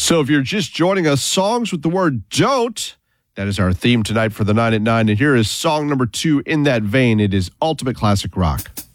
So if you're just joining us, songs with the word don't, that is our theme tonight for the 9 at 9. And here is song number 2 in that vein. It is Ultimate Classic Rock.